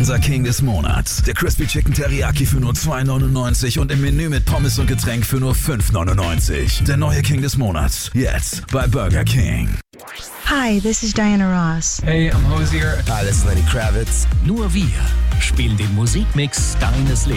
unser King des Monats. Der Crispy Chicken Teriyaki für nur 2,99 und im Menü mit Pommes und Getränk für nur 5,99. Der neue King des Monats. Jetzt bei Burger King. Hi, this is Diana Ross. Hey, I'm Hosier. Hi, this is Lenny Kravitz. Nur wir spielen den Musikmix deines Lebens.